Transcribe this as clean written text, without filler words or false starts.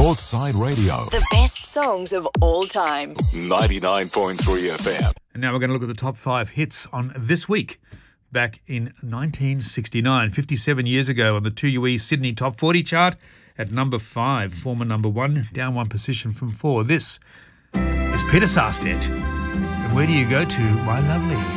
Northside Radio. The best songs of all time. 99.3 FM. And now we're going to look at the top 5 hits on this week. Back in 1969, 57 years ago, on the 2UE Sydney Top 40 chart at number 5, former number 1, down 1 position from 4. This is Peter Sarstedt. And where do you go to, my lovely?